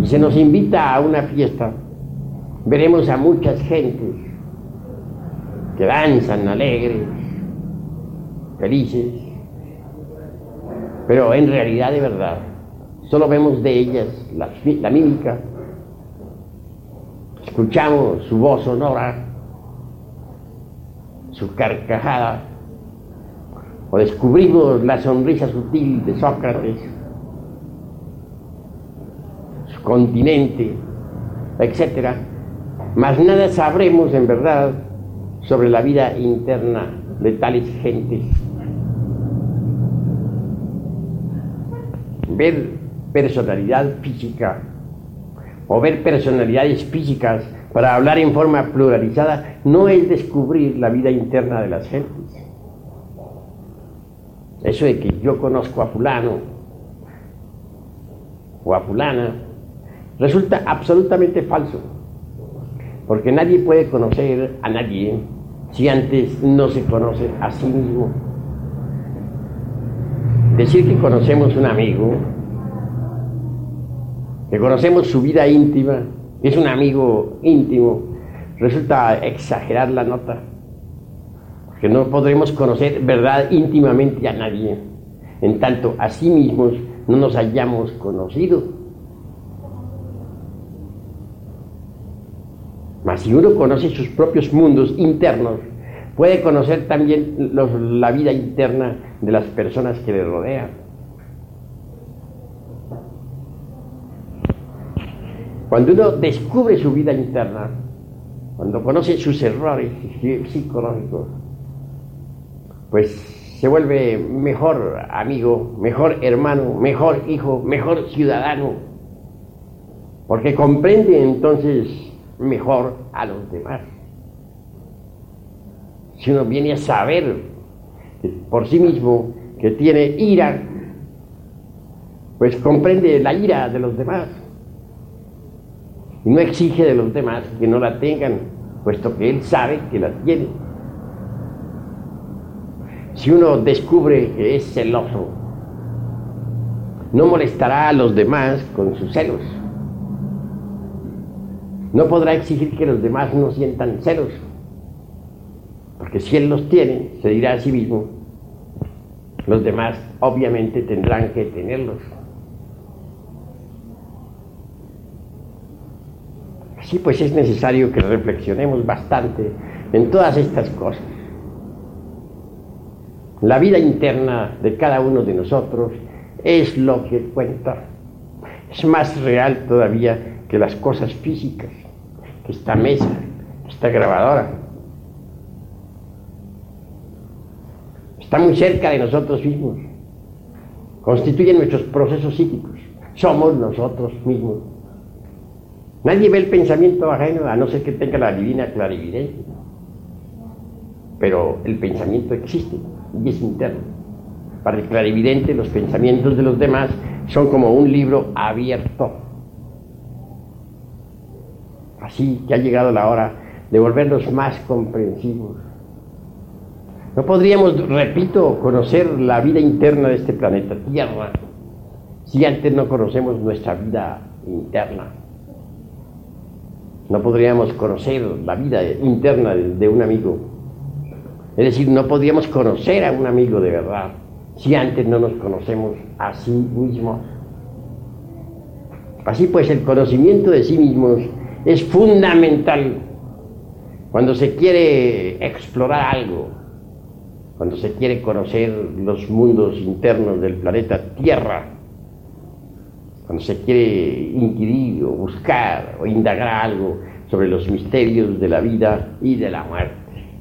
se nos invita a una fiesta, veremos a muchas gentes que danzan alegres, felices, pero en realidad, de verdad, solo vemos de ellas la mímica, escuchamos su voz sonora, su carcajada, o descubrimos la sonrisa sutil de Sócrates, su continente, etc. Mas nada sabremos en verdad sobre la vida interna de tales gentes. Ver personalidad física o ver personalidades físicas para hablar en forma pluralizada no es descubrir la vida interna de las gentes. Eso de que yo conozco a fulano o a fulana resulta absolutamente falso, porque nadie puede conocer a nadie si antes no se conoce a sí mismo. Decir que conocemos un amigo, que conocemos su vida íntima, que es un amigo íntimo, resulta exagerar la nota, porque no podremos conocer verdad íntimamente a nadie, en tanto a sí mismos no nos hayamos conocido. Mas si uno conoce sus propios mundos internos, puede conocer también la vida interna de las personas que le rodean. Cuando uno descubre su vida interna, cuando conoce sus errores psicológicos, pues se vuelve mejor amigo, mejor hermano, mejor hijo, mejor ciudadano, porque comprende entonces mejor a los demás. Si uno viene a saber por sí mismo que tiene ira, pues comprende la ira de los demás y no exige de los demás que no la tengan, puesto que él sabe que la tiene. Si uno descubre que es celoso, no molestará a los demás con sus celos. No podrá exigir que los demás no sientan celos, porque si él los tiene, se dirá a sí mismo, los demás obviamente tendrán que tenerlos. Así pues es necesario que reflexionemos bastante en todas estas cosas. La vida interna de cada uno de nosotros es lo que cuenta. Es más real todavía que las cosas físicas, que esta mesa, que esta grabadora. Está muy cerca de nosotros mismos. Constituyen nuestros procesos psíquicos. Somos nosotros mismos. Nadie ve el pensamiento ajeno, a no ser que tenga la divina clarividencia. Pero el pensamiento existe y es interno. Para el clarividente, los pensamientos de los demás son como un libro abierto. Así que ha llegado la hora de volvernos más comprensivos. No podríamos, repito, conocer la vida interna de este planeta Tierra si antes no conocemos nuestra vida interna. No podríamos conocer la vida interna de un amigo. Es decir, no podríamos conocer a un amigo de verdad si antes no nos conocemos a sí mismos. Así pues, el conocimiento de sí mismos es fundamental cuando se quiere explorar algo, cuando se quiere conocer los mundos internos del planeta Tierra, cuando se quiere inquirir o buscar o indagar algo sobre los misterios de la vida y de la muerte.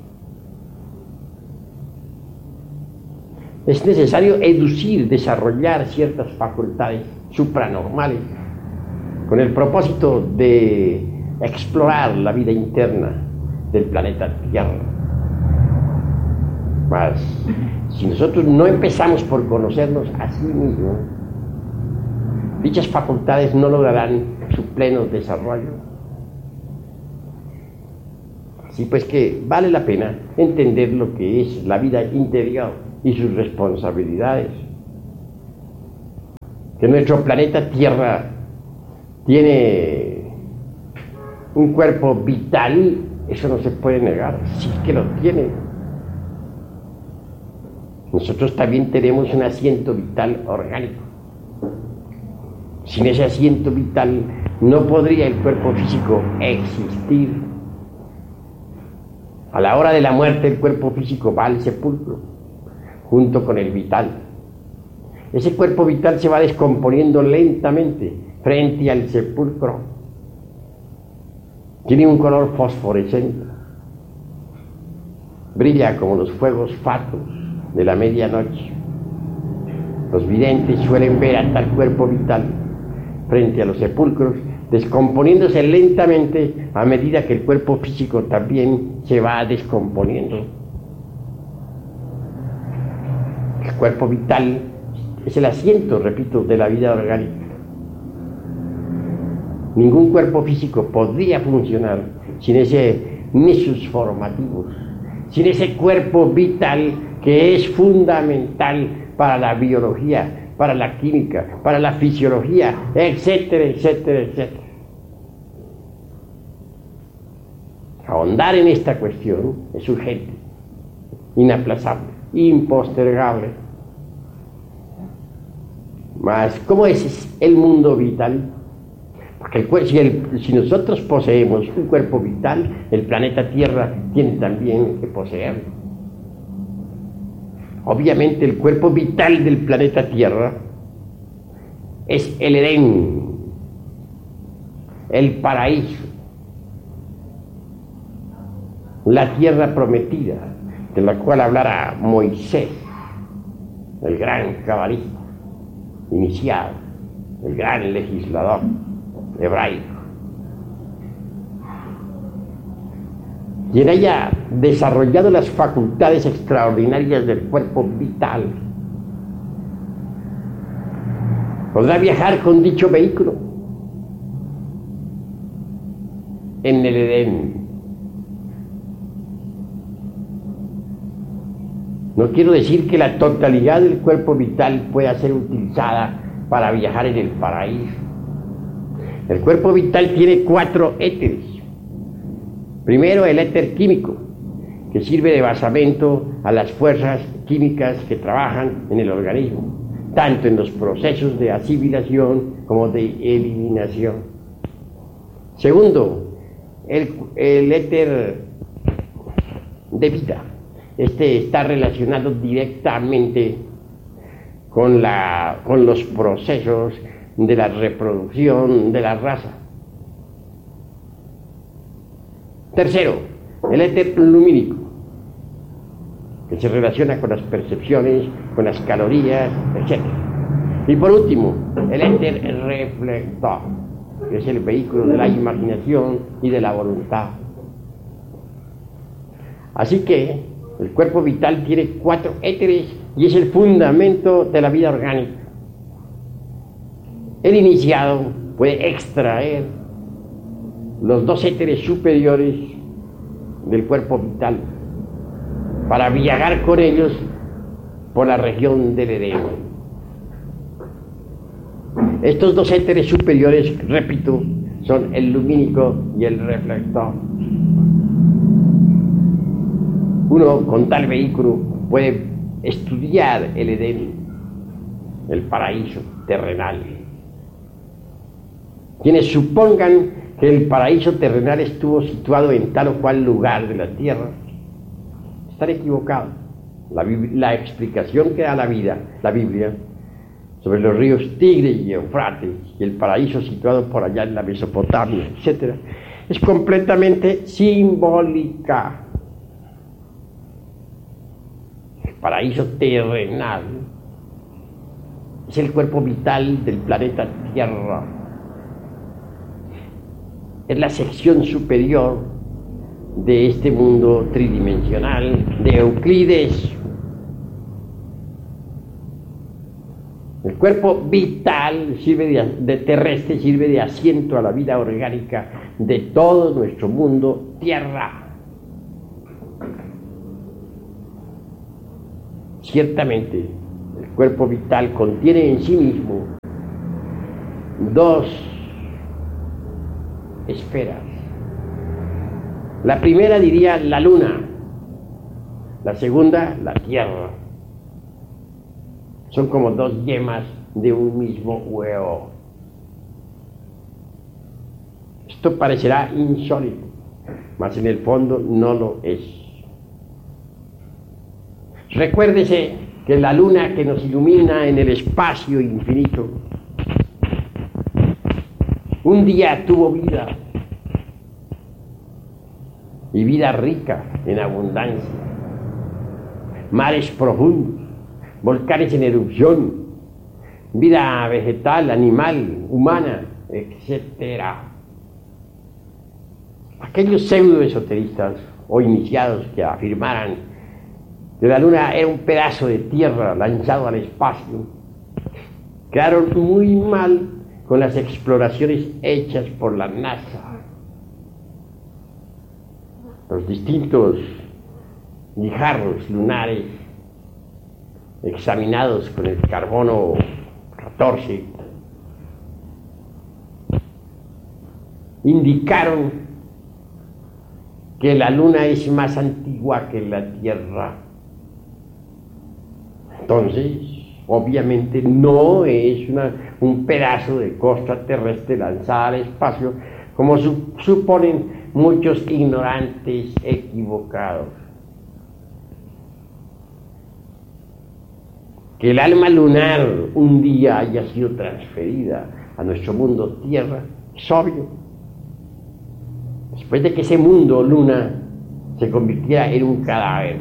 Es necesario educir, desarrollar ciertas facultades supranormales con el propósito de explorar la vida interna del planeta Tierra. Mas, si nosotros no empezamos por conocernos a sí mismos, dichas facultades no lograrán su pleno desarrollo. Así pues que vale la pena entender lo que es la vida interior y sus responsabilidades. Que nuestro planeta Tierra tiene un cuerpo vital, eso no se puede negar, sí que lo tiene. Nosotros también tenemos un asiento vital orgánico. Sin ese asiento vital no podría el cuerpo físico existir. A la hora de la muerte el cuerpo físico va al sepulcro junto con el vital. Ese cuerpo vital se va descomponiendo lentamente frente al sepulcro. Tiene un color fosforescente, brilla como los fuegos fatuos de la medianoche. Los videntes suelen ver a tal cuerpo vital frente a los sepulcros descomponiéndose lentamente a medida que el cuerpo físico también se va descomponiendo. El cuerpo vital es el asiento, repito, de la vida orgánica. Ningún cuerpo físico podría funcionar sin ese nexus formativos, sin ese cuerpo vital que es fundamental para la biología, para la química, para la fisiología, etcétera, etcétera, etcétera. Ahondar en esta cuestión es urgente, inaplazable, impostergable. Mas, ¿cómo es el mundo vital? Porque si nosotros poseemos un cuerpo vital, el planeta Tierra tiene también que poseerlo. Obviamente el cuerpo vital del planeta Tierra es el Edén, el paraíso, la tierra prometida, de la cual hablará Moisés, el gran cabalista iniciado, el gran legislador hebraico. Y en ella desarrollado las facultades extraordinarias del cuerpo vital. Podrá viajar con dicho vehículo en el Edén. No quiero decir que la totalidad del cuerpo vital pueda ser utilizada para viajar en el paraíso. El cuerpo vital tiene 4 éteres. Primero, el éter químico, que sirve de basamento a las fuerzas químicas que trabajan en el organismo, tanto en los procesos de asimilación como de eliminación. Segundo, el éter de vida. Este está relacionado directamente con los procesos de la reproducción de la raza. Tercero, el éter lumínico, que se relaciona con las percepciones, con las calorías, etc. Y por último, el éter reflector, que es el vehículo de la imaginación y de la voluntad. Así que el cuerpo vital tiene 4 éteres y es el fundamento de la vida orgánica. El iniciado puede extraer los 2 éteres superiores del cuerpo vital para viajar con ellos por la región del Edén. Estos 2 éteres superiores, repito, son el lumínico y el reflector. Uno con tal vehículo puede estudiar el Edén, el paraíso terrenal. Quienes supongan que el paraíso terrenal estuvo situado en tal o cual lugar de la tierra están equivocados. La explicación que da la Biblia, sobre los ríos Tigre y Eufrates y el paraíso situado por allá en la Mesopotamia, etc., es completamente simbólica. El paraíso terrenal es el cuerpo vital del planeta Tierra. Es la sección superior de este mundo tridimensional de Euclides. El cuerpo vital de terrestre sirve de asiento a la vida orgánica de todo nuestro mundo Tierra. Ciertamente, el cuerpo vital contiene en sí mismo 2 esferas. La primera diría la luna, la segunda la tierra. Son como dos yemas de un mismo huevo. Esto parecerá insólito, mas en el fondo no lo es. Recuérdese que la luna que nos ilumina en el espacio infinito, un día tuvo vida, y vida rica en abundancia, mares profundos, volcanes en erupción, vida vegetal, animal, humana, etc. Aquellos pseudoesoteristas o iniciados que afirmaran que la luna era un pedazo de tierra lanzado al espacio, quedaron muy mal con las exploraciones hechas por la NASA. Los distintos guijarros lunares examinados con el carbono 14 indicaron que la luna es más antigua que la Tierra. Entonces, obviamente no es un pedazo de costa terrestre lanzada al espacio, como suponen muchos ignorantes equivocados. Que el alma lunar un día haya sido transferida a nuestro mundo Tierra es obvio. Después de que ese mundo luna se convirtiera en un cadáver,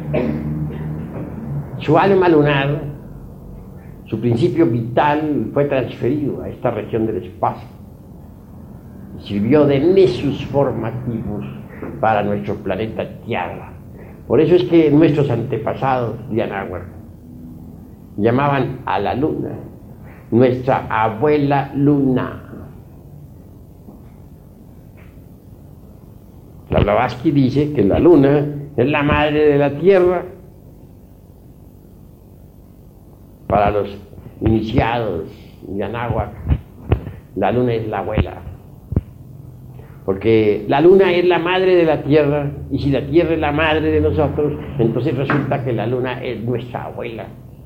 su alma lunar, su principio vital, fue transferido a esta región del espacio y sirvió de nexus formativos para nuestro planeta Tierra. Por eso es que nuestros antepasados de Anáhuac llamaban a la luna nuestra abuela luna. La Blavatsky dice que la luna es la madre de la Tierra. Para los iniciados de Anáhuac, la luna es la abuela, porque la luna es la madre de la Tierra, y si la Tierra es la madre de nosotros, entonces resulta que la luna es nuestra abuela.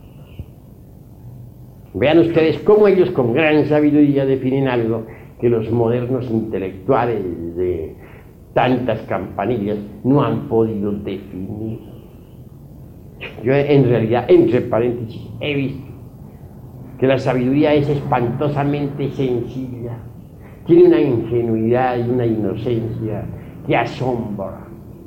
Vean ustedes cómo ellos con gran sabiduría definen algo que los modernos intelectuales de tantas campanillas no han podido definir. Yo en realidad, entre paréntesis, he visto que la sabiduría es espantosamente sencilla, tiene una ingenuidad y una inocencia que asombra.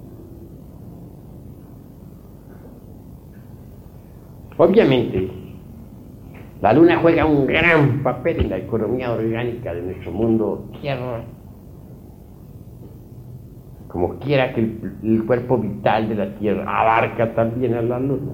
Obviamente, la luna juega un gran papel en la economía orgánica de nuestro mundo Tierra, como quiera que el cuerpo vital de la Tierra abarca también a la luna.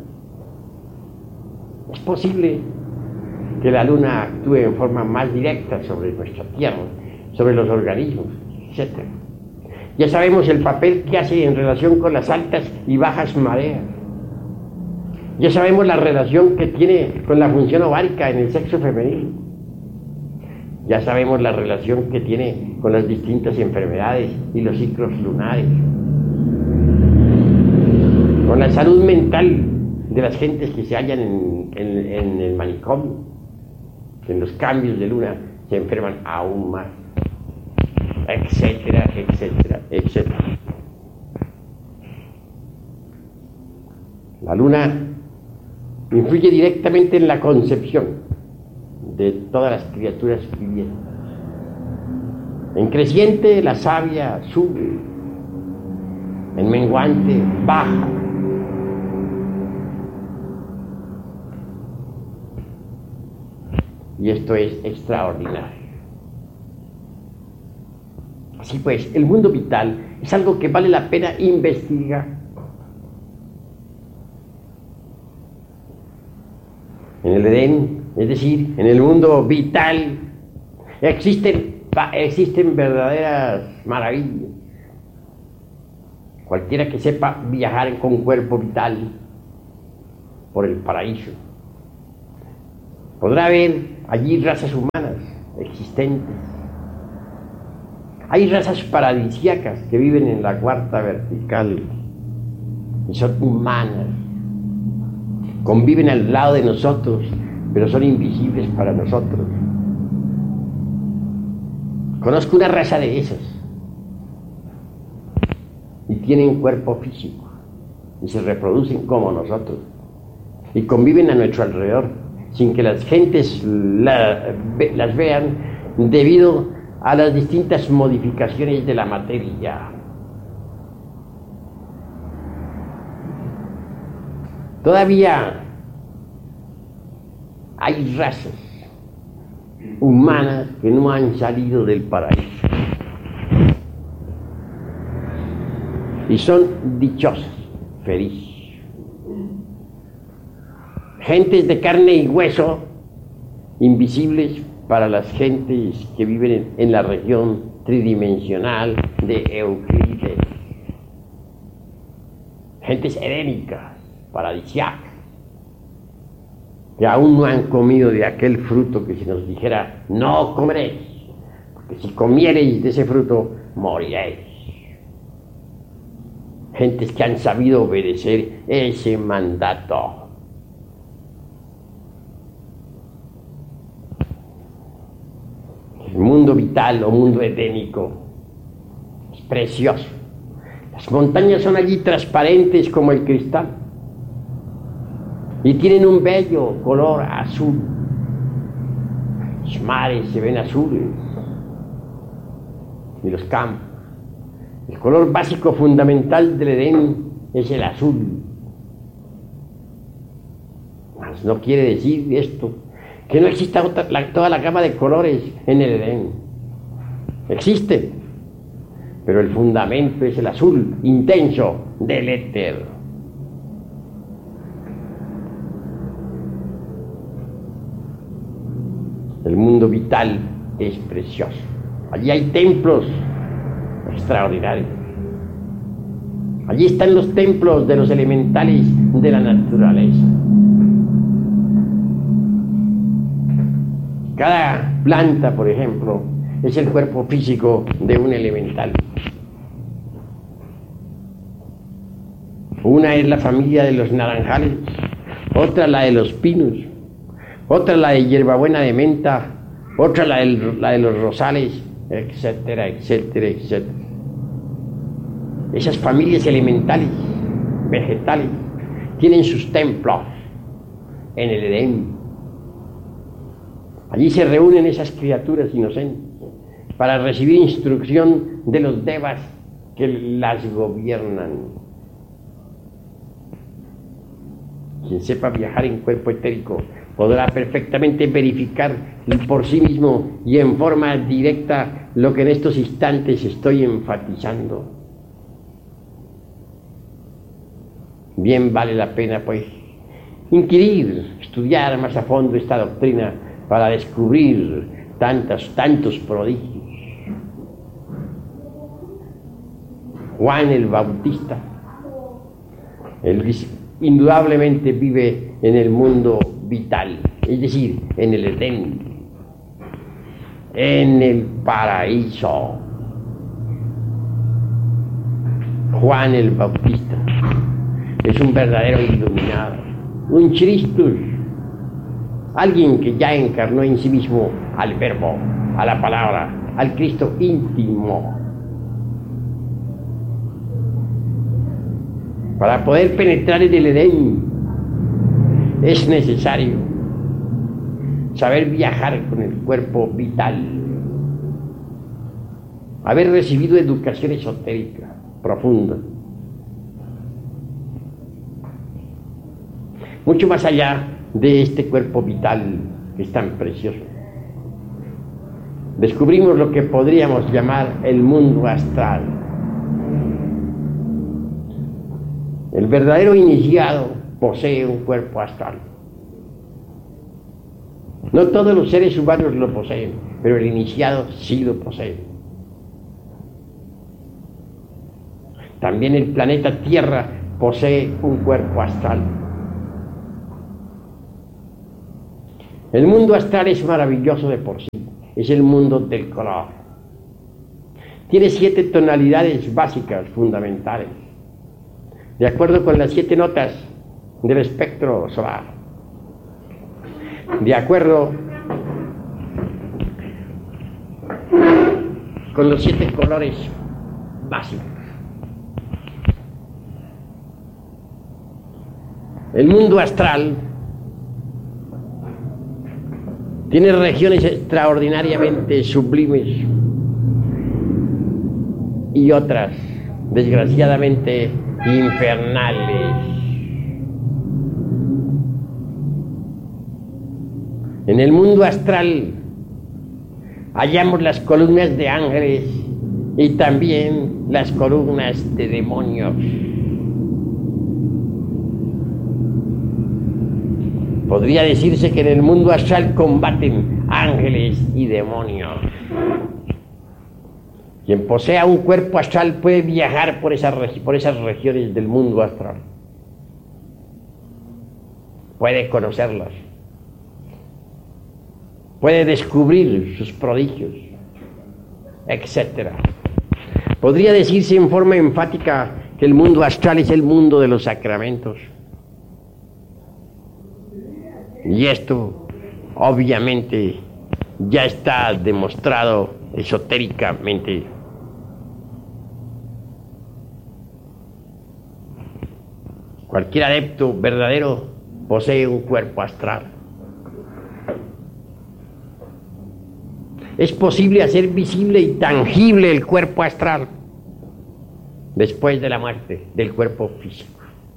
Es posible que la luna actúe en forma más directa sobre nuestra Tierra, sobre los organismos, etc. Ya sabemos el papel que hace en relación con las altas y bajas mareas. Ya sabemos la relación que tiene con la función ovárica en el sexo femenino. Ya sabemos la relación que tiene con las distintas enfermedades y los ciclos lunares, con la salud mental de las gentes que se hallan en el manicomio, que en los cambios de luna se enferman aún más, etcétera, etcétera, etcétera. La luna influye directamente en la concepción de todas las criaturas vivientes. En creciente la savia sube, en menguante baja. Y esto es extraordinario. Así pues, el mundo vital es algo que vale la pena investigar. En el Edén, es decir, en el mundo vital, existen verdaderas maravillas. Cualquiera que sepa viajar con cuerpo vital por el paraíso podrá ver allí razas humanas existentes, Hay razas paradisíacas que viven en la cuarta vertical y son humanas. Conviven al lado de nosotros, pero son invisibles para nosotros. Conozco una raza de esas y tienen cuerpo físico y se reproducen como nosotros y conviven a nuestro alrededor sin que las gentes las vean debido a las distintas modificaciones de la materia. Todavía hay razas humanas que no han salido del paraíso y son dichosas, felices. Gentes de carne y hueso, invisibles para las gentes que viven en la región tridimensional de Euclides. Gentes helénicas, paradisíacas, que aún no han comido de aquel fruto que se nos dijera, no comeréis, porque si comiereis de ese fruto, moriréis. Gentes que han sabido obedecer ese mandato. El mundo vital o mundo edénico es precioso. Las montañas son allí transparentes como el cristal y tienen un bello color azul. Los mares se ven azules y los campos. El color básico fundamental del Edén es el azul. Mas no quiere decir esto que no exista toda la gama de colores en el Edén. Existe, pero el fundamento es el azul intenso del éter. El mundo vital es precioso. Allí hay templos extraordinarios. Allí están los templos de los elementales de la naturaleza. Cada planta, por ejemplo, es el cuerpo físico de un elemental. Una es la familia de los naranjales, otra la de los pinos, otra la de hierbabuena de menta, otra la de los rosales, etcétera, etcétera, etcétera. Esas familias elementales, vegetales, tienen sus templos en el Edén. Allí se reúnen esas criaturas inocentes para recibir instrucción de los devas que las gobiernan. Quien sepa viajar en cuerpo etérico podrá perfectamente verificar por sí mismo y en forma directa lo que en estos instantes estoy enfatizando. Bien vale la pena, pues, inquirir, estudiar más a fondo esta doctrina para descubrir tantos prodigios. Juan el Bautista, él indudablemente vive en el mundo vital, es decir, en el Edén, en el paraíso. Juan el Bautista es un verdadero iluminado, un Christus, alguien que ya encarnó en sí mismo al Verbo, a la palabra, al Cristo íntimo. Para poder penetrar en el Edén es necesario saber viajar con el cuerpo vital, haber recibido educación esotérica profunda, mucho más allá de este cuerpo vital que es tan precioso. Descubrimos lo que podríamos llamar el mundo astral. El verdadero iniciado posee un cuerpo astral. No todos los seres humanos lo poseen, pero el iniciado sí lo posee. También el planeta Tierra posee un cuerpo astral. El mundo astral es maravilloso de por sí, es el mundo del color. tiene 7 tonalidades básicas, fundamentales, de acuerdo con las 7 notas del espectro solar, de acuerdo con los 7 colores básicos. El mundo astral tiene regiones extraordinariamente sublimes y otras, desgraciadamente, infernales. En el mundo astral hallamos las columnas de ángeles y también las columnas de demonios. Podría decirse que en el mundo astral combaten ángeles y demonios. Quien posea un cuerpo astral puede viajar por esas regiones del mundo astral. Puede conocerlas. Puede descubrir sus prodigios, etc. Podría decirse en forma enfática que el mundo astral es el mundo de los sacramentos. Y esto, obviamente, ya está demostrado esotéricamente. Cualquier adepto verdadero posee un cuerpo astral. Es posible hacer visible y tangible el cuerpo astral después de la muerte del cuerpo físico.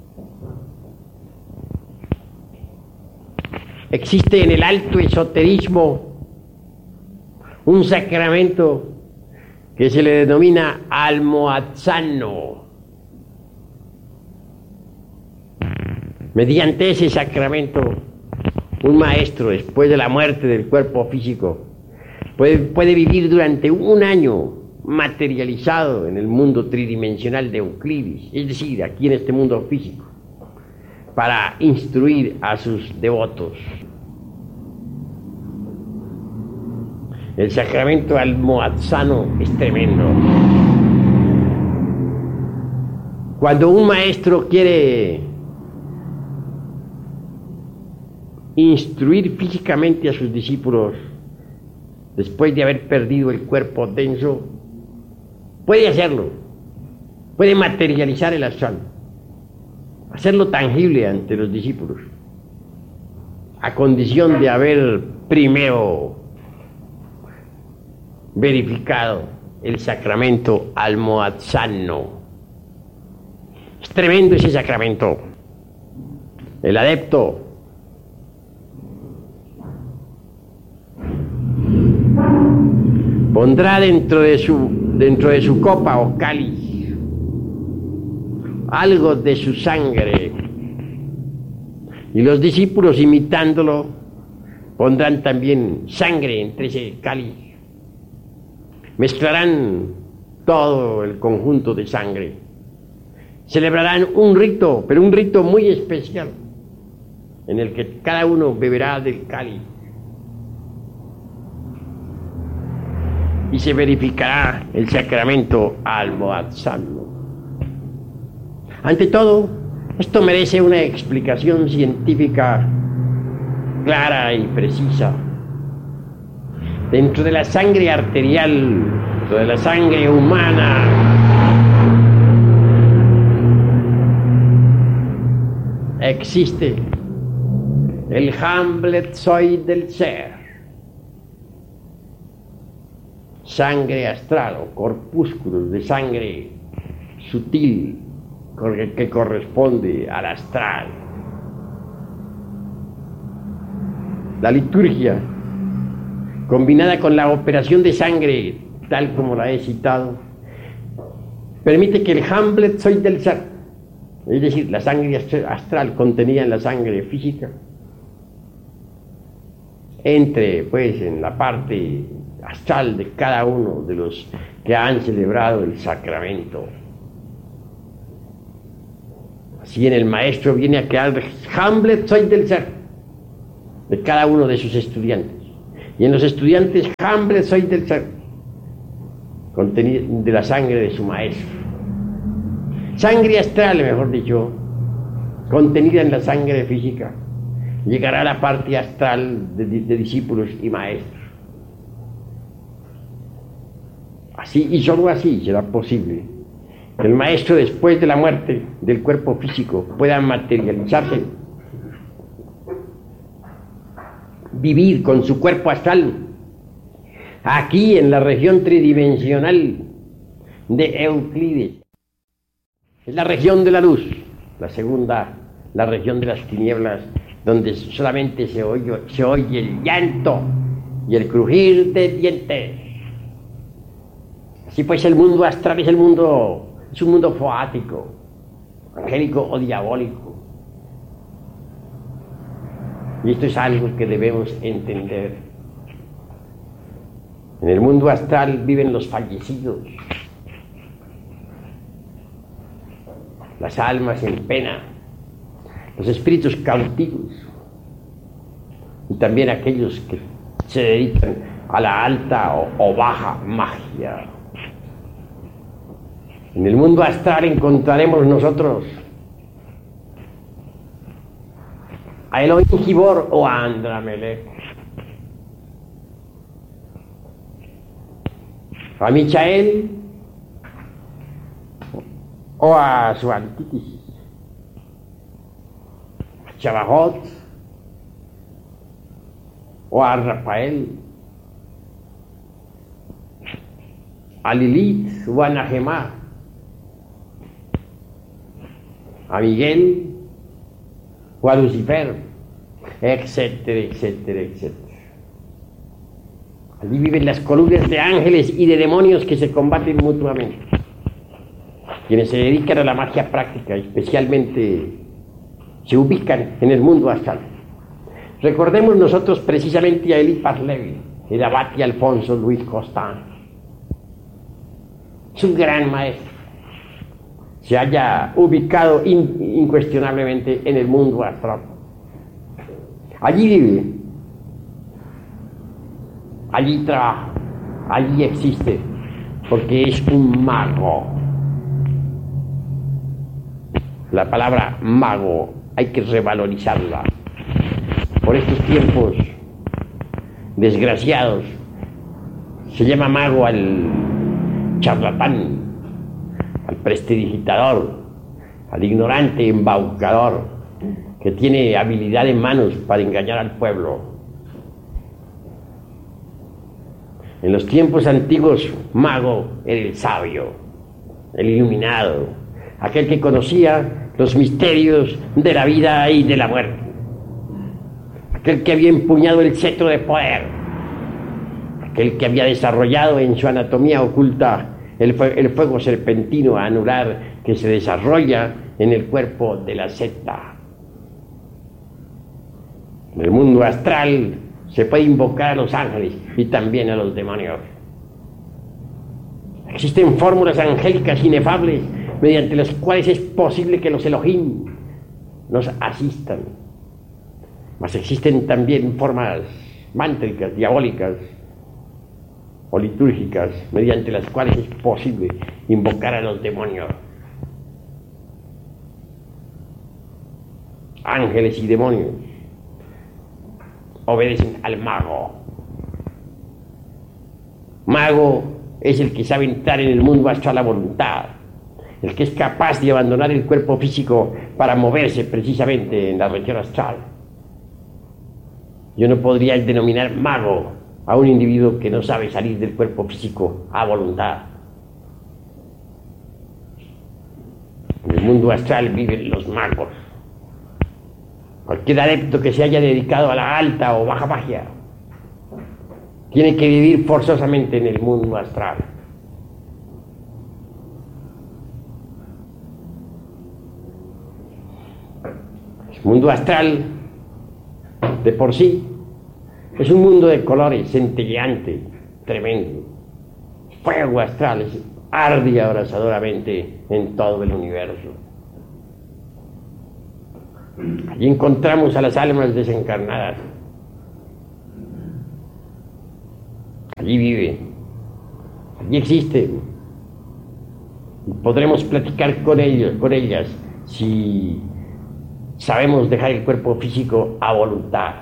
Existe en el alto esoterismo un sacramento que se le denomina almohadzano. Mediante ese sacramento, un maestro, después de la muerte del cuerpo físico, puede vivir durante 1 año materializado en el mundo tridimensional de Euclides, es decir, aquí en este mundo físico, para instruir a sus devotos. El sacramento almohadzano es tremendo. Cuando un maestro quiere instruir físicamente a sus discípulos después de haber perdido el cuerpo denso, puede hacerlo, puede materializar el astral, hacerlo tangible ante los discípulos, a condición de haber primero verificado el sacramento almohadzano. Es tremendo ese sacramento. El adepto pondrá dentro de su copa o cáliz algo de su sangre, y los discípulos, imitándolo, pondrán también sangre entre ese cáliz. Mezclarán todo el conjunto de sangre. Celebrarán un rito, pero un rito muy especial, en el que cada uno beberá del cáliz. Y se verificará el sacramento almohadzano. Ante todo, esto merece una explicación científica clara y precisa. Dentro de la sangre arterial, dentro de la sangre humana, existe el Hamletzoid del ser, sangre astral o corpúsculos de sangre sutil que corresponde al astral. La liturgia, combinada con la operación de sangre, tal como la he citado, permite que el Hamletzoid del ser, es decir, la sangre astral contenida en la sangre física, entre pues en la parte astral de cada uno de los que han celebrado el sacramento. Así en el maestro viene a quedar el Hamletzoid del ser de cada uno de sus estudiantes, y en los estudiantes Hamletzoid del ser, de la sangre de su maestro. Sangre astral, mejor dicho, contenida en la sangre física, llegará a la parte astral de discípulos y maestros. Así y solo así será posible que el maestro, después de la muerte del cuerpo físico, pueda materializarse, vivir con su cuerpo astral aquí en la región tridimensional de Euclides. Es la región de la luz, la segunda, la región de las tinieblas, donde solamente se oye el llanto y el crujir de dientes. Así pues, el mundo astral es un mundo foático, angélico o diabólico. Y esto es algo que debemos entender. En el mundo astral viven los fallecidos, las almas en pena, los espíritus cautivos y también aquellos que se dedican a la alta o baja magia. En el mundo astral encontraremos nosotros a Elohim Gibor o a Andramelech, a Michael o a su antítesis, a Chabajot o a Rafael, a Lilith o a Nahemá, a Miguel o a Lucifer, etcétera, etcétera, etcétera. Allí viven las columnas de ángeles y de demonios que se combaten mutuamente. Quienes se dedican a la magia práctica, especialmente, se ubican en el mundo astral. Recordemos nosotros precisamente a Eliphas Levi, el abate Alfonso Luis Costán. Es un gran maestro. Se haya ubicado incuestionablemente en el mundo astral. Allí vive, allí trabaja, allí existe, porque es un mago. La palabra mago hay que revalorizarla. Por estos tiempos desgraciados se llama mago al charlatán, al prestidigitador, al ignorante embaucador que tiene habilidad en manos para engañar al pueblo. En los tiempos antiguos, mago era el sabio, el iluminado, aquel que conocía los misterios de la vida y de la muerte, aquel que había empuñado el cetro de poder, aquel que había desarrollado en su anatomía oculta el fuego serpentino anular que se desarrolla en el cuerpo de la secta. En el mundo astral se puede invocar a los ángeles y también a los demonios. Existen fórmulas angélicas inefables mediante las cuales es posible que los Elohim nos asistan. Mas existen también formas mántricas, diabólicas o litúrgicas mediante las cuales es posible invocar a los demonios. Ángeles y demonios obedecen al mago. Mago es el que sabe entrar en el mundo astral a voluntad, el que es capaz de abandonar el cuerpo físico para moverse precisamente en la región astral. Yo no podría denominar mago a un individuo que no sabe salir del cuerpo físico a voluntad. En el mundo astral viven los magos. Cualquier adepto que se haya dedicado a la alta o baja magia tiene que vivir forzosamente en el mundo astral. El mundo astral, de por sí, es un mundo de colores, centelleante, tremendo. Fuego astral, arde abrasadoramente en todo el universo. Allí encontramos a las almas desencarnadas. Allí vive Y existen. Y podremos platicar con ellas, si sabemos dejar el cuerpo físico a voluntad.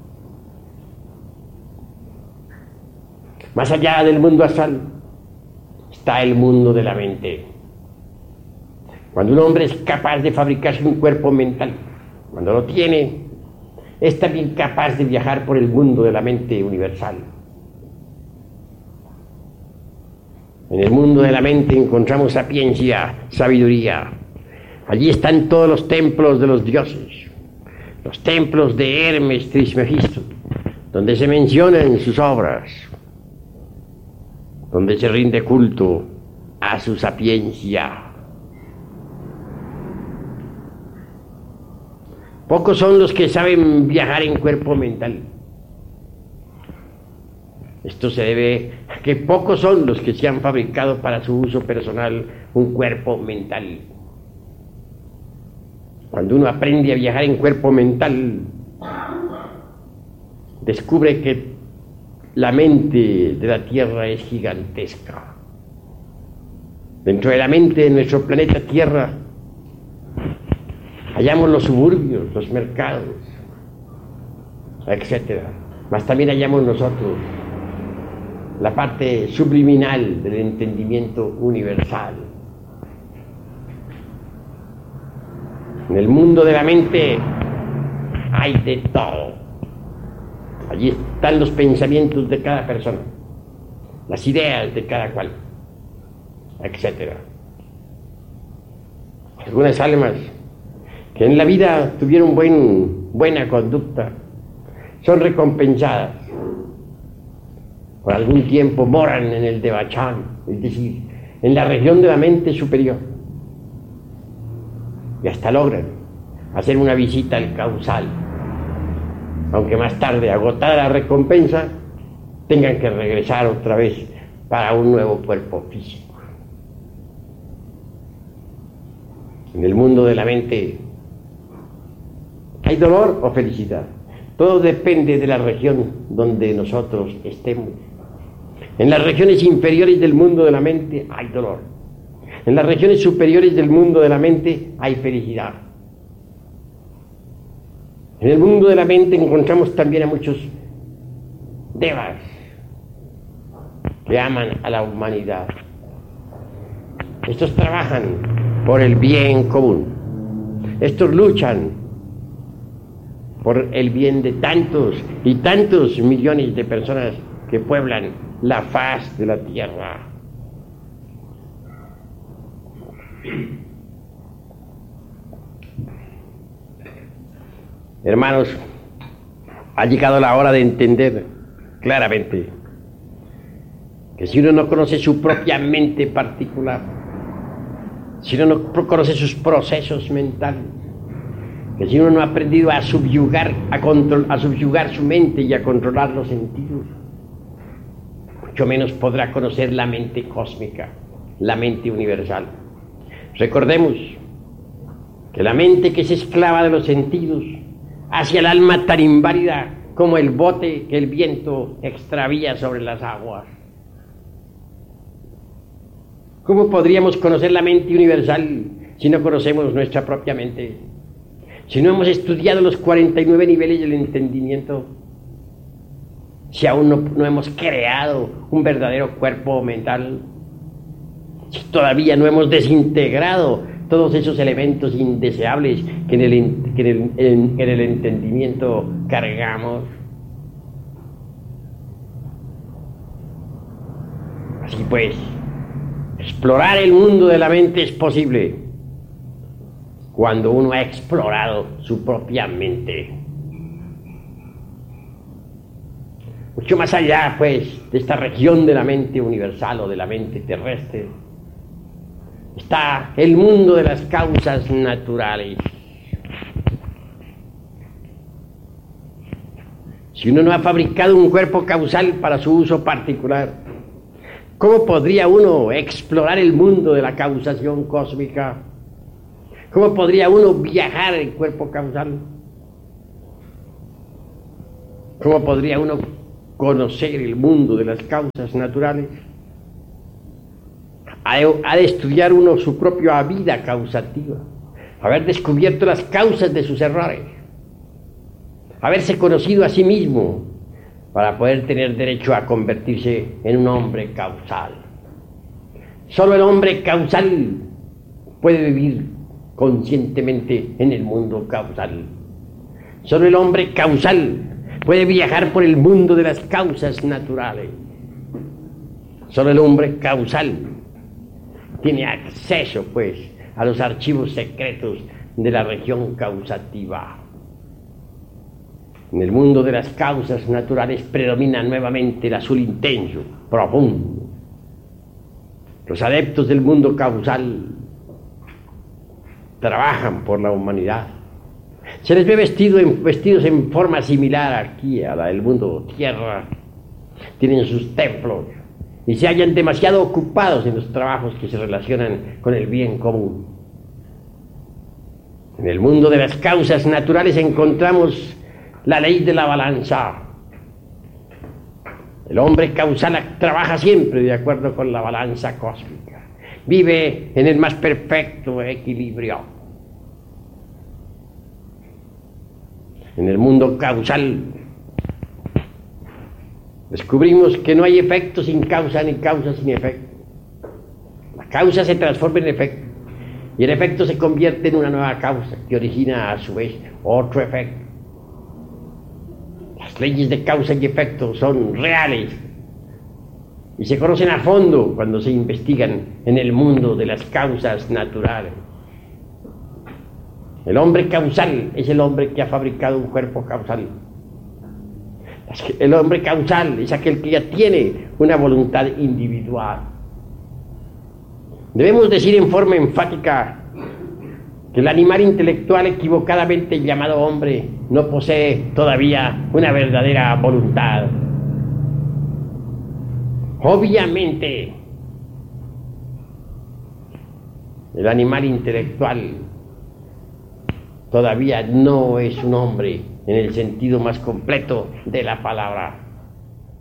Más allá del mundo astral está el mundo de la mente. Cuando un hombre es capaz de fabricarse un cuerpo mental, cuando lo tiene, es también capaz de viajar por el mundo de la mente universal. En el mundo de la mente encontramos sapiencia, sabiduría. Allí están todos los templos de los dioses, los templos de Hermes Trismegisto, donde se mencionan sus obras, donde se rinde culto a su sapiencia. Pocos son los que saben viajar en cuerpo mental. Esto se debe a que pocos son los que se han fabricado para su uso personal un cuerpo mental. Cuando uno aprende a viajar en cuerpo mental, descubre que la mente de la Tierra es gigantesca. Dentro de la mente de nuestro planeta Tierra hallamos los suburbios, los mercados, etc. Mas también hallamos nosotros la parte subliminal del entendimiento universal. En el mundo de la mente hay de todo. Allí están los pensamientos de cada persona, las ideas de cada cual, etc. Algunas almas que en la vida tuvieron buena conducta son recompensadas. Por algún tiempo moran en el Devachan, es decir, en la región de la mente superior, y hasta logran hacer una visita al causal, aunque más tarde, agotada la recompensa, tengan que regresar otra vez para un nuevo cuerpo físico. En el mundo de la mente hay dolor o felicidad. Todo depende de la región donde nosotros estemos. En las regiones inferiores del mundo de la mente hay dolor. En las regiones superiores del mundo de la mente hay felicidad. En el mundo de la mente encontramos también a muchos devas que aman a la humanidad. Estos trabajan por el bien común. Estos luchan por el bien de tantos y tantos millones de personas que pueblan la faz de la tierra. Hermanos, ha llegado la hora de entender claramente que si uno no conoce su propia mente particular, si uno no conoce sus procesos mentales, que si uno no ha aprendido a subyugar su mente y a controlar los sentidos, mucho menos podrá conocer la mente cósmica, la mente universal. Recordemos que la mente que es esclava de los sentidos hacia el alma tan inválida como el bote que el viento extravía sobre las aguas. ¿Cómo podríamos conocer la mente universal si no conocemos nuestra propia mente? Si no hemos estudiado los 49 niveles del entendimiento, si aún no hemos creado un verdadero cuerpo mental, si todavía no hemos desintegrado todos esos elementos indeseables que en el entendimiento cargamos. Así pues, explorar el mundo de la mente es posible cuando uno ha explorado su propia mente. Mucho más allá, pues, de esta región de la mente universal o de la mente terrestre, está el mundo de las causas naturales. Si uno no ha fabricado un cuerpo causal para su uso particular, ¿cómo podría uno explorar el mundo de la causación cósmica? ¿Cómo podría uno viajar en cuerpo causal? ¿Cómo podría uno conocer el mundo de las causas naturales? Ha de estudiar uno su propia vida causativa, haber descubierto las causas de sus errores, haberse conocido a sí mismo para poder tener derecho a convertirse en un hombre causal. Solo el hombre causal puede vivir conscientemente en el mundo causal. Solo el hombre causal puede viajar por el mundo de las causas naturales. Solo el hombre causal tiene acceso, pues, a los archivos secretos de la región causativa. En el mundo de las causas naturales predomina nuevamente el azul intenso, profundo. Los adeptos del mundo causal trabajan por la humanidad. Se les ve vestidos en forma similar aquí a la del mundo tierra. Tienen sus templos y se hallan demasiado ocupados en los trabajos que se relacionan con el bien común. En el mundo de las causas naturales encontramos la ley de la balanza. El hombre causal trabaja siempre de acuerdo con la balanza cósmica. Vive en el más perfecto equilibrio. En el mundo causal descubrimos que no hay efecto sin causa ni causa sin efecto. La causa se transforma en efecto y el efecto se convierte en una nueva causa que origina a su vez otro efecto. Las leyes de causa y efecto son reales y se conocen a fondo cuando se investigan en el mundo de las causas naturales. El hombre causal es el hombre que ha fabricado un cuerpo causal. El hombre causal es aquel que ya tiene una voluntad individual. Debemos decir en forma enfática que el animal intelectual equivocadamente llamado hombre no posee todavía una verdadera voluntad. Obviamente, el animal intelectual todavía no es un hombre en el sentido más completo de la palabra.